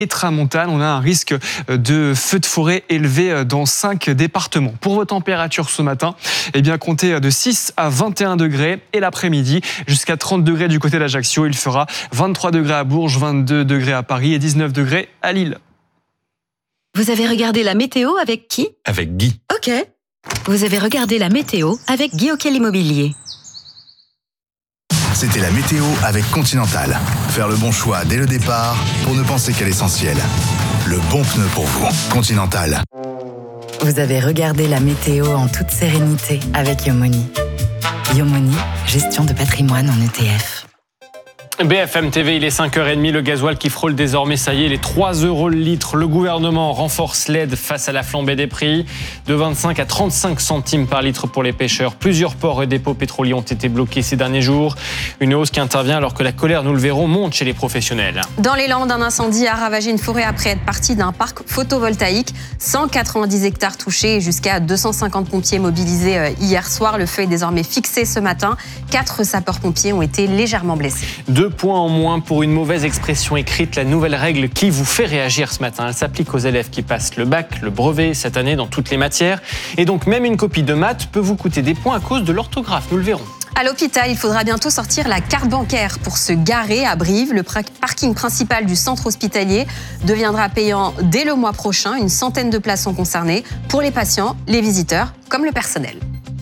et Tramontane. On a un risque de feu de forêt élevé dans 5 départements. Pour vos températures ce matin, comptez de 6 à 21 degrés et l'après-midi jusqu'à 30 degrés du côté d'Ajaccio. Il fera 23 degrés à Bourges, 22 degrés à Paris et 19 degrés à Lille. Vous avez regardé la météo avec qui ? Avec Guy. Ok. Vous avez regardé la météo avec Guy Auquel Immobilier. C'était la météo avec Continental. Faire le bon choix dès le départ pour ne penser qu'à l'essentiel. Le bon pneu pour vous. Continental. Vous avez regardé la météo en toute sérénité avec Yomoni. Yomoni, gestion de patrimoine en ETF. BFM TV, il est 5h30, le gasoil qui frôle désormais, ça y est, les 3 € le litre. Le gouvernement renforce l'aide face à la flambée des prix, de 25 à 35 centimes par litre pour les pêcheurs. Plusieurs ports et dépôts pétroliers ont été bloqués ces derniers jours. Une hausse qui intervient alors que la colère, nous le verrons, monte chez les professionnels. Dans les Landes, un incendie a ravagé une forêt après être parti d'un parc photovoltaïque. 190 hectares touchés et jusqu'à 250 pompiers mobilisés hier soir. Le feu est désormais fixé ce matin. 4 sapeurs-pompiers ont été légèrement blessés. 2 points en moins pour une mauvaise expression écrite. La nouvelle règle qui vous fait réagir ce matin, elle s'applique aux élèves qui passent le bac, le brevet cette année dans toutes les matières. Et donc même une copie de maths peut vous coûter des points à cause de l'orthographe. Nous le verrons. À l'hôpital, il faudra bientôt sortir la carte bancaire pour se garer à Brive. Le parking principal du centre hospitalier deviendra payant dès le mois prochain. Une centaine de places sont concernées pour les patients, les visiteurs comme le personnel.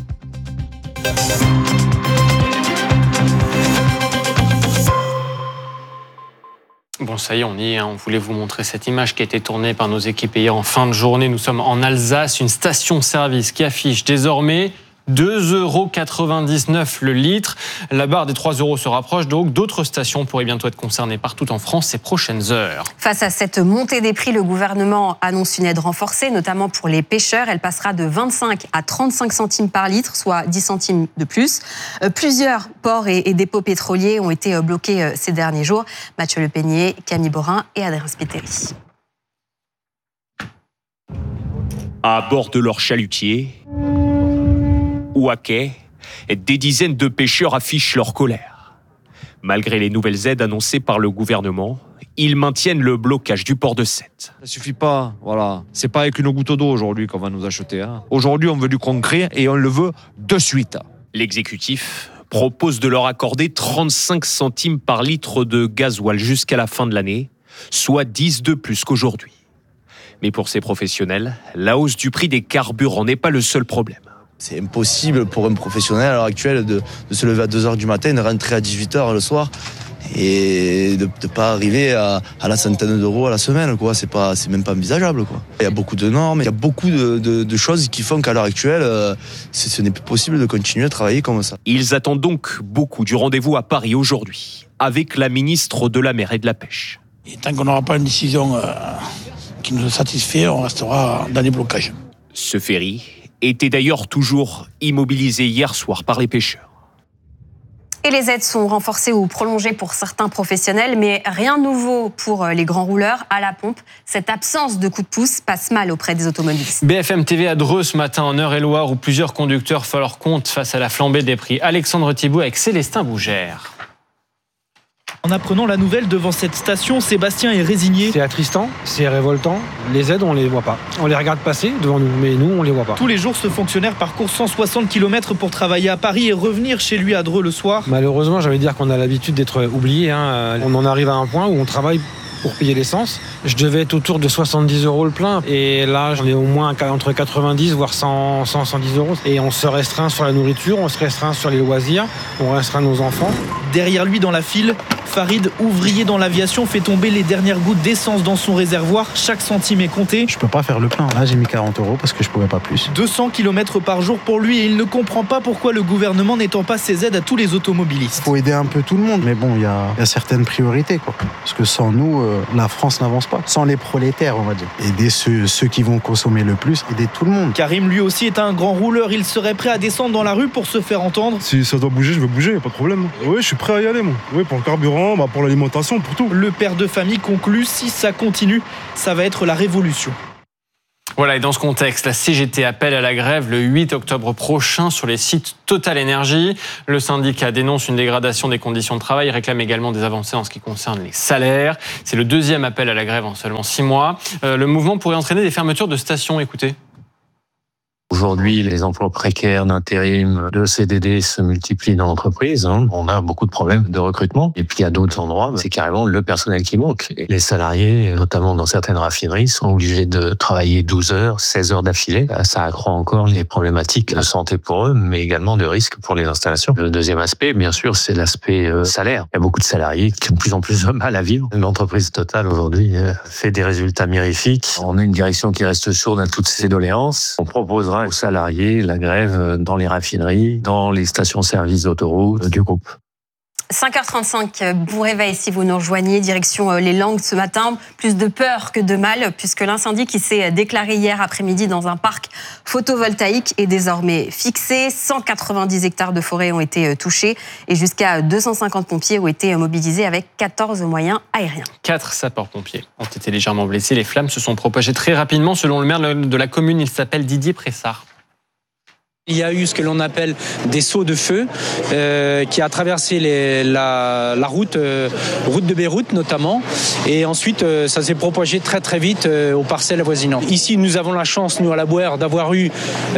Bon, ça y est, on y est. On voulait vous montrer cette image qui a été tournée par nos équipes hier en fin de journée. Nous sommes en Alsace, une station-service qui affiche désormais 2,99 € le litre. La barre des 3 € se rapproche, donc d'autres stations pourraient bientôt être concernées partout en France ces prochaines heures. Face à cette montée des prix, le gouvernement annonce une aide renforcée, notamment pour les pêcheurs. Elle passera de 25 à 35 centimes par litre, soit 10 centimes de plus. Plusieurs ports et dépôts pétroliers ont été bloqués ces derniers jours. Mathieu Lepenier, Camille Borin et Adrien Spiteri. À bord de leur chalutier ou à quai, des dizaines de pêcheurs affichent leur colère. Malgré les nouvelles aides annoncées par le gouvernement, ils maintiennent le blocage du port de Sète. Ça suffit pas, voilà. C'est pas avec une goutte d'eau aujourd'hui qu'on va nous acheter. Aujourd'hui, on veut du concret et on le veut de suite. L'exécutif propose de leur accorder 35 centimes par litre de gasoil jusqu'à la fin de l'année, soit 10 de plus qu'aujourd'hui. Mais pour ces professionnels, la hausse du prix des carburants n'est pas le seul problème. C'est impossible pour un professionnel à l'heure actuelle de se lever à 2h du matin, de rentrer à 18h le soir et de ne pas arriver à la centaine d'euros à la semaine, quoi. C'est même pas envisageable, quoi. Il y a beaucoup de normes, il y a beaucoup de choses qui font qu'à l'heure actuelle, ce n'est plus possible de continuer à travailler comme ça. Ils attendent donc beaucoup du rendez-vous à Paris aujourd'hui, avec la ministre de la Mer et de la Pêche. Et tant qu'on n'aura pas une décision qui nous satisfait, on restera dans les blocages. Ce ferry était d'ailleurs toujours immobilisé hier soir par les pêcheurs. Et les aides sont renforcées ou prolongées pour certains professionnels, mais rien de nouveau pour les grands rouleurs à la pompe. Cette absence de coup de pouce passe mal auprès des automobilistes. BFM TV à Dreux ce matin en Eure-et-Loire où plusieurs conducteurs font leur compte face à la flambée des prix. Alexandre Thibault avec Célestin Bougère. En apprenant la nouvelle devant cette station, Sébastien est résigné. C'est attristant, c'est révoltant. Les aides, on les voit pas. On les regarde passer devant nous, mais nous, on les voit pas. Tous les jours, ce fonctionnaire parcourt 160 km pour travailler à Paris et revenir chez lui à Dreux le soir. Malheureusement, j'allais dire qu'on a l'habitude d'être oublié. On en arrive à un point où on travaille pour payer l'essence. Je devais être autour de 70 € le plein. Et là, j'en ai au moins entre 90 voire 110 €. Et on se restreint sur la nourriture, on se restreint sur les loisirs, on restreint nos enfants. Derrière lui, dans la file, Farid, ouvrier dans l'aviation, fait tomber les dernières gouttes d'essence dans son réservoir. Chaque centime est compté. Je peux pas faire le plein. Là, j'ai mis 40 € parce que je pouvais pas plus. 200 km par jour pour lui et il ne comprend pas pourquoi le gouvernement n'étend pas ses aides à tous les automobilistes. Faut aider un peu tout le monde. Mais bon, il y a certaines priorités, quoi. Parce que sans nous, la France n'avance pas. Sans les prolétaires, on va dire. Aider ceux qui vont consommer le plus, aider tout le monde. Karim, lui aussi, est un grand rouleur. Il serait prêt à descendre dans la rue pour se faire entendre. Si ça doit bouger, je veux bouger, pas de problème. Oui, je suis prêt à y aller, moi. Oui, pour le carburant, pour l'alimentation, pour tout. Le père de famille conclut, si ça continue, ça va être la révolution. Voilà, et dans ce contexte, la CGT appelle à la grève le 8 octobre prochain sur les sites TotalEnergies. Le syndicat dénonce une dégradation des conditions de travail et réclame également des avancées en ce qui concerne les salaires. C'est le deuxième appel à la grève en seulement 6 mois. Le mouvement pourrait entraîner des fermetures de stations. Écoutez. Aujourd'hui, les emplois précaires d'intérim, de CDD se multiplient dans l'entreprise. On a beaucoup de problèmes de recrutement. Et puis, il y a d'autres endroits, c'est carrément le personnel qui manque. Et les salariés, notamment dans certaines raffineries, sont obligés de travailler 12 heures, 16 heures d'affilée. Ça accroît encore les problématiques de santé pour eux, mais également de risques pour les installations. Le deuxième aspect, bien sûr, c'est l'aspect salaire. Il y a beaucoup de salariés qui ont de plus en plus de mal à vivre. L'entreprise Total, aujourd'hui, fait des résultats mirifiques. On a une direction qui reste sourde à toutes ces doléances. On proposera aux salariés la grève dans les raffineries, dans les stations-service d'autoroute du groupe. 5h35, bon réveil si vous nous rejoignez, direction les Landes ce matin. Plus de peur que de mal, puisque l'incendie qui s'est déclaré hier après-midi dans un parc photovoltaïque est désormais fixé. 190 hectares de forêt ont été touchés et jusqu'à 250 pompiers ont été mobilisés avec 14 moyens aériens. 4 sapeurs-pompiers ont été légèrement blessés. Les flammes se sont propagées très rapidement. Selon le maire de la commune, il s'appelle Didier Pressard. Il y a eu ce que l'on appelle des sauts de feu qui a traversé la route de Beyrouth notamment. Et ensuite, ça s'est propagé très très vite aux parcelles avoisinantes. Ici, nous avons la chance, nous à la Bouère, d'avoir eu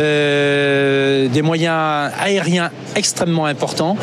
des moyens aériens extrêmement importants.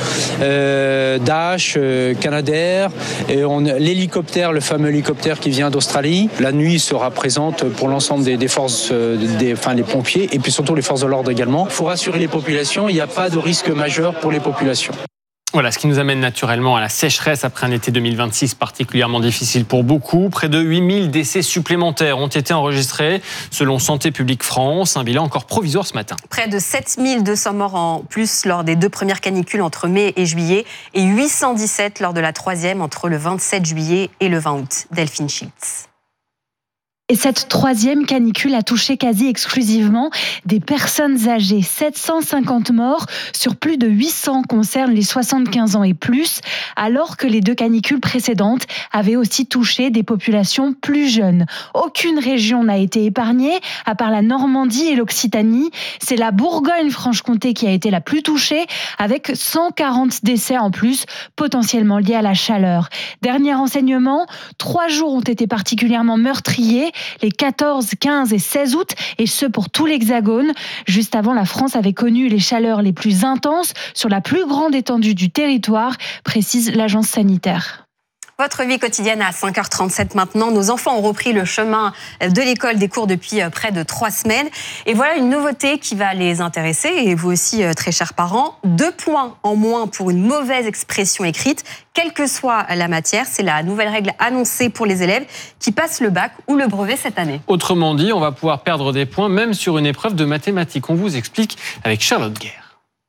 Dash, Canadair, l'hélicoptère, le fameux hélicoptère qui vient d'Australie. La nuit sera présente pour l'ensemble des forces, les pompiers et puis surtout les forces de l'ordre également. Il faut rassurer les populations, il n'y a pas de risque majeur pour les populations. Voilà, ce qui nous amène naturellement à la sécheresse après un été 2026 particulièrement difficile pour beaucoup. Près de 8000 décès supplémentaires ont été enregistrés selon Santé publique France. Un bilan encore provisoire ce matin. Près de 7200 morts en plus lors des 2 premières canicules entre mai et juillet et 817 lors de la 3e entre le 27 juillet et le 20 août. Delphine Schiltz. Et cette 3e canicule a touché quasi exclusivement des personnes âgées. 750 morts sur plus de 800 concernent les 75 ans et plus, alors que les 2 canicules précédentes avaient aussi touché des populations plus jeunes. Aucune région n'a été épargnée, à part la Normandie et l'Occitanie. C'est la Bourgogne-Franche-Comté qui a été la plus touchée, avec 140 décès en plus, potentiellement liés à la chaleur. Dernier renseignement, 3 jours ont été particulièrement meurtriers, les 14, 15 et 16 août, et ce pour tout l'Hexagone. Juste avant, la France avait connu les chaleurs les plus intenses sur la plus grande étendue du territoire, précise l'agence sanitaire. Votre vie quotidienne à 5h37 maintenant. Nos enfants ont repris le chemin de l'école, des cours depuis près de 3 semaines. Et voilà une nouveauté qui va les intéresser, et vous aussi, très chers parents. 2 points en moins pour une mauvaise expression écrite, quelle que soit la matière. C'est la nouvelle règle annoncée pour les élèves qui passent le bac ou le brevet cette année. Autrement dit, on va pouvoir perdre des points même sur une épreuve de mathématiques. On vous explique avec Charlotte Guerre.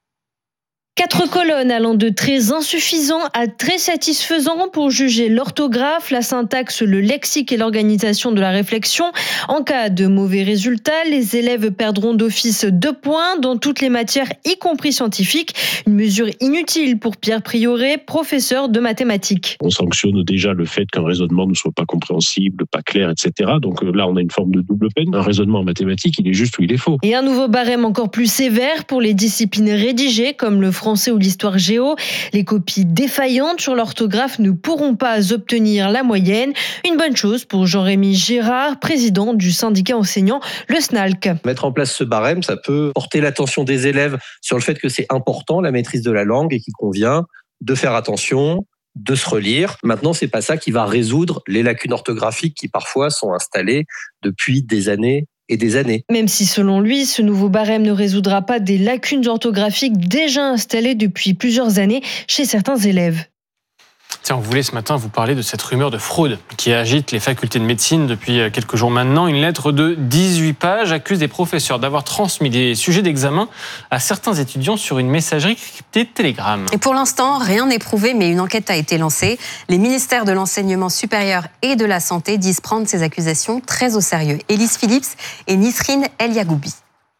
4 colonnes allant de très insuffisant à très satisfaisant pour juger l'orthographe, la syntaxe, le lexique et l'organisation de la réflexion. En cas de mauvais résultats, les élèves perdront d'office 2 points dans toutes les matières, y compris scientifiques. Une mesure inutile pour Pierre Prioret, professeur de mathématiques. On sanctionne déjà le fait qu'un raisonnement ne soit pas compréhensible, pas clair, etc. Donc là, on a une forme de double peine. Un raisonnement en mathématiques, il est juste ou il est faux. Et un nouveau barème encore plus sévère pour les disciplines rédigées, comme le français ou l'histoire géo. Les copies défaillantes sur l'orthographe ne pourront pas obtenir la moyenne. Une bonne chose pour Jean-Rémy Girard, président du syndicat enseignant, le SNALC. Mettre en place ce barème, ça peut porter l'attention des élèves sur le fait que c'est important, la maîtrise de la langue, et qu'il convient de faire attention, de se relire. Maintenant, c'est pas ça qui va résoudre les lacunes orthographiques qui parfois sont installées depuis des années et des années. Même si selon lui, ce nouveau barème ne résoudra pas des lacunes orthographiques déjà installées depuis plusieurs années chez certains élèves. Tiens, on voulait ce matin vous parler de cette rumeur de fraude qui agite les facultés de médecine depuis quelques jours maintenant. Une lettre de 18 pages accuse des professeurs d'avoir transmis des sujets d'examen à certains étudiants sur une messagerie cryptée Telegram. Et pour l'instant, rien n'est prouvé, mais une enquête a été lancée. Les ministères de l'enseignement supérieur et de la santé disent prendre ces accusations très au sérieux. Élise Phillips et Nisrine El Yagoubi.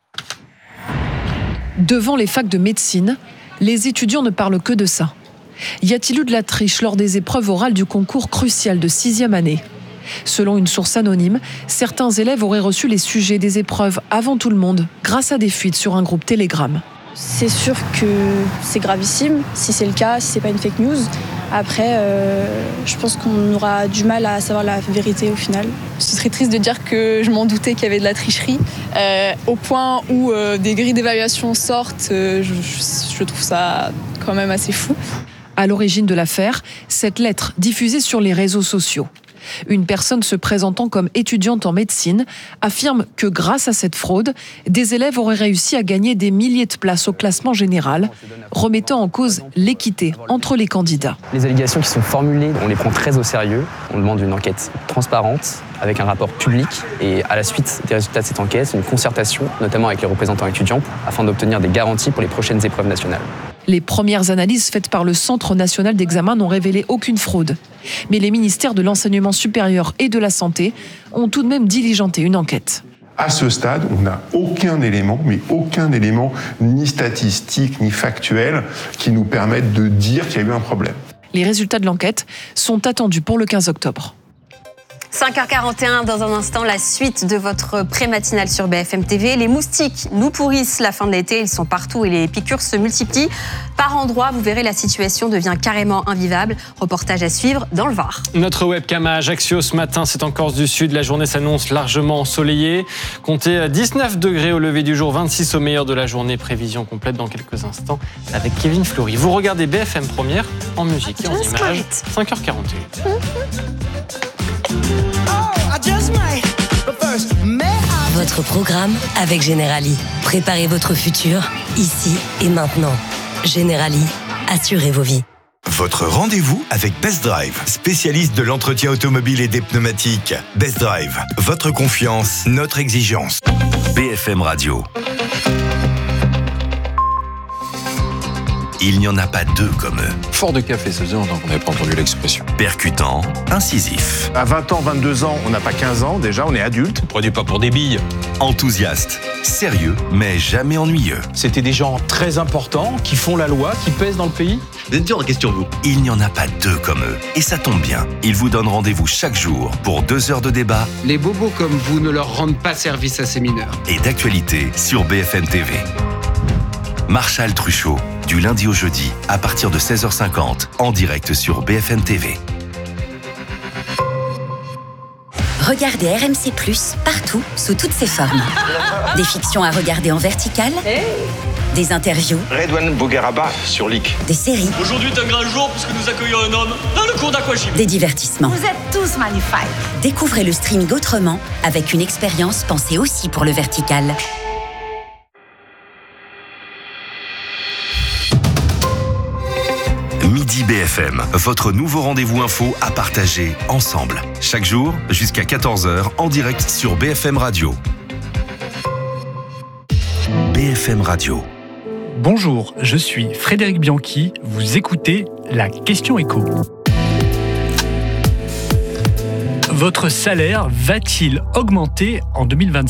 Devant les facs de médecine, les étudiants ne parlent que de ça. Y a-t-il eu de la triche lors des épreuves orales du concours crucial de 6e année ? Selon une source anonyme, certains élèves auraient reçu les sujets des épreuves avant tout le monde, grâce à des fuites sur un groupe Telegram. C'est sûr que c'est gravissime, si c'est le cas, si c'est pas une fake news. Après, je pense qu'on aura du mal à savoir la vérité au final. Ce serait triste de dire que je m'en doutais qu'il y avait de la tricherie. Au point où des grilles d'évaluation sortent, je trouve ça quand même assez fou. À l'origine de l'affaire, cette lettre diffusée sur les réseaux sociaux. Une personne se présentant comme étudiante en médecine affirme que grâce à cette fraude, des élèves auraient réussi à gagner des milliers de places au classement général, remettant en cause l'équité entre les candidats. Les allégations qui sont formulées, on les prend très au sérieux. On demande une enquête transparente, avec un rapport public, et à la suite des résultats de cette enquête, une concertation, notamment avec les représentants étudiants, afin d'obtenir des garanties pour les prochaines épreuves nationales. Les premières analyses faites par le Centre national d'examen n'ont révélé aucune fraude. Mais les ministères de l'enseignement supérieur et de la santé ont tout de même diligenté une enquête. À ce stade, on n'a aucun élément, ni statistique, ni factuel, qui nous permette de dire qu'il y a eu un problème. Les résultats de l'enquête sont attendus pour le 15 octobre. 5h41, dans un instant, la suite de votre pré-matinale sur BFM TV. Les moustiques nous pourrissent la fin de l'été, ils sont partout et les piqûres se multiplient. Par endroits, vous verrez, la situation devient carrément invivable. Reportage à suivre dans le Var. Notre webcam à Ajaccio ce matin, c'est en Corse du Sud. La journée s'annonce largement ensoleillée. Comptez 19 degrés au lever du jour, 26 au meilleur de la journée. Prévision complète dans quelques instants avec Kevin Fleury. Vous regardez BFM Première en musique et en images. 5h41. Votre programme avec Generali. Préparez votre futur, ici et maintenant. Generali, assurez vos vies. Votre rendez-vous avec Best Drive, spécialiste de l'entretien automobile et des pneumatiques. Best Drive, votre confiance, notre exigence. BFM Radio. Il n'y en a pas deux comme eux. Fort de café, ça faisait longtemps qu'on n'avait pas entendu l'expression. Percutant, incisif. À 20 ans, 22 ans, on n'a pas 15 ans, déjà, on est adulte. Prenez pas pour des billes. Enthousiaste, sérieux, mais jamais ennuyeux. C'était des gens très importants, qui font la loi, qui pèsent dans le pays. Vous êtes dur en question, vous. Il n'y en a pas deux comme eux. Et ça tombe bien. Ils vous donnent rendez-vous chaque jour pour 2 heures de débat. Les bobos comme vous ne leur rendent pas service à ces mineurs. Et d'actualité sur BFM TV. Marshall Truchot, du lundi au jeudi, à partir de 16h50, en direct sur BFM TV. Regardez RMC+, partout, sous toutes ses formes. Des fictions à regarder en vertical, des interviews, Redouane Bougueraba sur LIC. des séries, Aujourd'hui est un grand jour puisque nous accueillons un homme dans le cours d'aquagym. des divertissements. Vous êtes tous magnifiques. Découvrez le streaming autrement, avec une expérience pensée aussi pour le vertical. Midi BFM, votre nouveau rendez-vous info à partager ensemble. Chaque jour, jusqu'à 14h, en direct sur BFM Radio. BFM Radio. Bonjour, je suis Frédéric Bianchi, vous écoutez la Question Écho. Votre salaire va-t-il augmenter en 2027 ?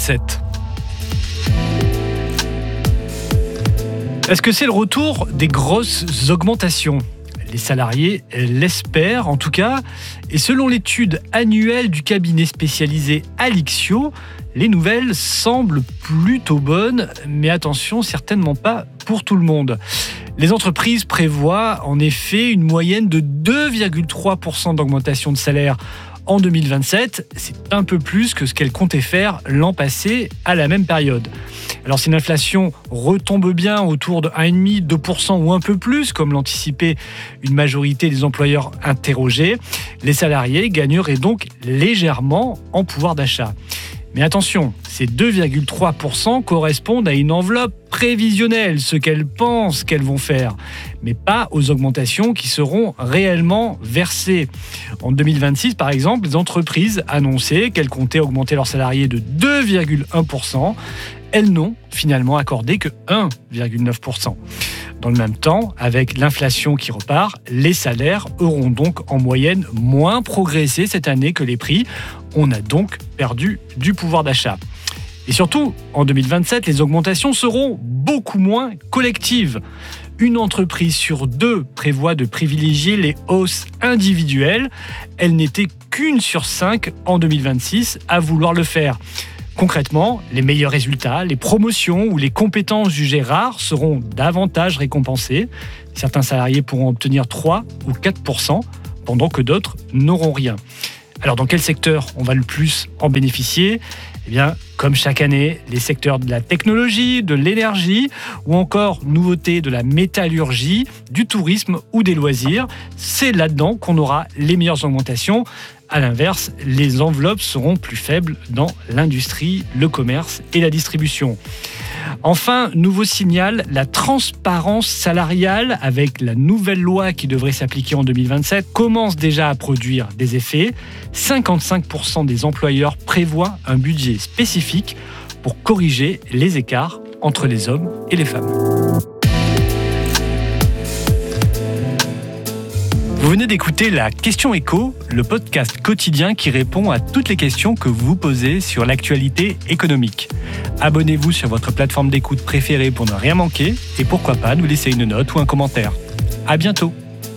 Est-ce que c'est le retour des grosses augmentations ? Les salariés l'espèrent en tout cas. Et selon l'étude annuelle du cabinet spécialisé Alixio, les nouvelles semblent plutôt bonnes, mais attention, certainement pas pour tout le monde. Les entreprises prévoient en effet une moyenne de 2,3% d'augmentation de salaire en 2027. C'est un peu plus que ce qu'elles comptaient faire l'an passé à la même période. Alors si l'inflation retombe bien autour de 1,5%, 2% ou un peu plus, comme l'anticipaient une majorité des employeurs interrogés, les salariés gagneraient donc légèrement en pouvoir d'achat. Mais attention, ces 2,3% correspondent à une enveloppe prévisionnelle, ce qu'elles pensent qu'elles vont faire, mais pas aux augmentations qui seront réellement versées. En 2026, par exemple, les entreprises annonçaient qu'elles comptaient augmenter leurs salariés de 2,1%. Elles n'ont finalement accordé que 1,9%. Dans le même temps, avec l'inflation qui repart, les salaires auront donc en moyenne moins progressé cette année que les prix. On a donc perdu du pouvoir d'achat. Et surtout, en 2027, les augmentations seront beaucoup moins collectives. Une entreprise sur 2 prévoit de privilégier les hausses individuelles. Elle n'était qu'une sur 5 en 2026 à vouloir le faire. Concrètement, les meilleurs résultats, les promotions ou les compétences jugées rares seront davantage récompensées. Certains salariés pourront obtenir 3 ou 4%, pendant que d'autres n'auront rien. Alors, dans quel secteur on va le plus en bénéficier ? Eh bien, comme chaque année, les secteurs de la technologie, de l'énergie ou encore, nouveauté, de la métallurgie, du tourisme ou des loisirs. C'est là-dedans qu'on aura les meilleures augmentations. À l'inverse, les enveloppes seront plus faibles dans l'industrie, le commerce et la distribution. Enfin, nouveau signal, la transparence salariale avec la nouvelle loi qui devrait s'appliquer en 2027 commence déjà à produire des effets. 55% des employeurs prévoient un budget spécifique pour corriger les écarts entre les hommes et les femmes. Vous venez d'écouter la Question Éco, le podcast quotidien qui répond à toutes les questions que vous vous posez sur l'actualité économique. Abonnez-vous sur votre plateforme d'écoute préférée pour ne rien manquer et pourquoi pas nous laisser une note ou un commentaire. À bientôt.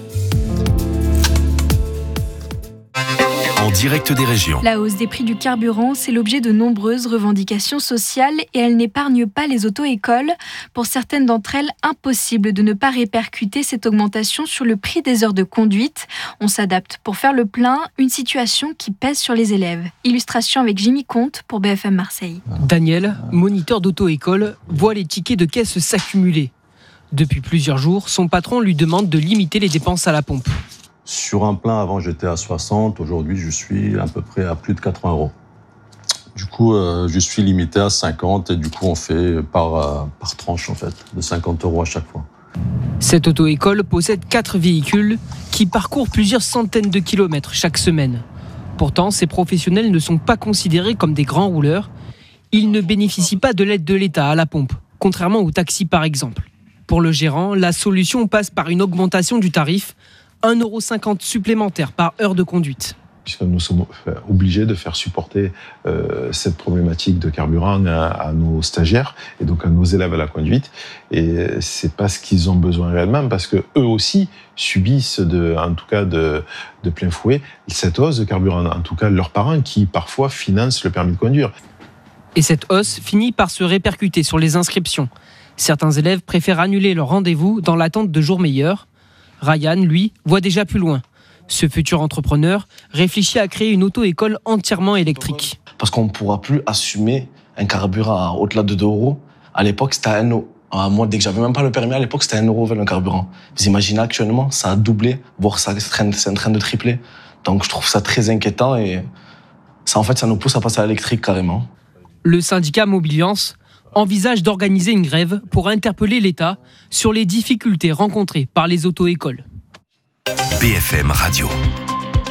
En direct des régions. La hausse des prix du carburant, c'est l'objet de nombreuses revendications sociales et elle n'épargne pas les auto-écoles. Pour certaines d'entre elles, impossible de ne pas répercuter cette augmentation sur le prix des heures de conduite. On s'adapte pour faire le plein, une situation qui pèse sur les élèves. Illustration avec Jimmy Comte pour BFM Marseille. Daniel, moniteur d'auto-école, voit les tickets de caisse s'accumuler. Depuis plusieurs jours, son patron lui demande de limiter les dépenses à la pompe. Sur un plein, avant j'étais à 60, aujourd'hui je suis à peu près à plus de 80 €. Du coup, je suis limité à 50 et du coup on fait par tranche en fait, de 50 € à chaque fois. Cette auto-école possède 4 véhicules qui parcourent plusieurs centaines de kilomètres chaque semaine. Pourtant, ces professionnels ne sont pas considérés comme des grands rouleurs. Ils ne bénéficient pas de l'aide de l'État à la pompe, contrairement aux taxis par exemple. Pour le gérant, la solution passe par une augmentation du tarif, 1,50 € supplémentaire par heure de conduite. Puisque nous sommes obligés de faire supporter cette problématique de carburant à nos stagiaires et donc à nos élèves à la conduite. Et c'est pas ce qu'ils ont besoin réellement parce que eux aussi subissent en tout cas de plein fouet cette hausse de carburant. En tout cas, leurs parents qui parfois financent le permis de conduire. Et cette hausse finit par se répercuter sur les inscriptions. Certains élèves préfèrent annuler leur rendez-vous dans l'attente de jours meilleurs. Ryan, lui, voit déjà plus loin. Ce futur entrepreneur réfléchit à créer une auto-école entièrement électrique. Parce qu'on ne pourra plus assumer un carburant à au-delà de 2 €. À l'époque, c'était à 1 €. Moi, dès que j'avais même pas le permis, à l'époque, c'était 1 € le carburant. Vous imaginez actuellement, ça a doublé, voire c'est en train de tripler. Donc je trouve ça très inquiétant et ça nous pousse à passer à l'électrique carrément. Le syndicat Mobiliance envisage d'organiser une grève pour interpeller l'État sur les difficultés rencontrées par les auto-écoles. BFM Radio.